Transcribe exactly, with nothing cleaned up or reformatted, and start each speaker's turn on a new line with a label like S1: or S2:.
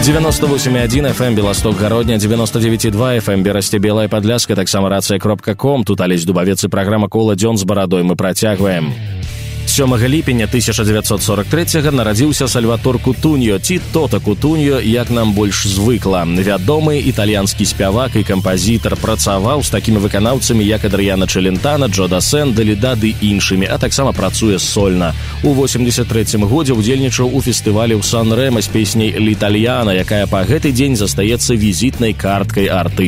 S1: девяносто восемь и один эф эм Белосток Городня, девяносто девять и два эф эм Берасце Белая Подляска, таксама рацыя кропка ком. Тут Алесь Дубавец і праграма «Кола дзён з барадой». Мы працягваем. сёмага ліпеня тысяча дзевяцьсот сорок трэцяга нарадзіўся Сальватор Кутуньо, ці Тота Кутуньо, як нам больш звыкла. Вядомы італьянскі спявак і кампазітар, працаваў з такімі выканаўцамі, як Адрыяна Челентана, Джо Дассен, Даліда ды іншымі, а таксама працуе сольна. У восемьдесят трэцім годзе удзельнічаў у фестывалі ў Сан-Рэма з песняй «L'Italiana», якая па гэты дзень застаецца візітнай карткай артыста.